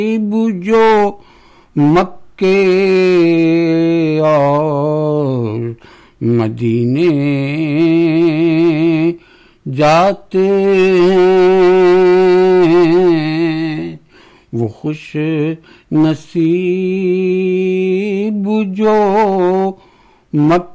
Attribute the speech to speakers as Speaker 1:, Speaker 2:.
Speaker 1: जो मक्के और मदीने जाते हैं, वो खुश नसीब जो मक्के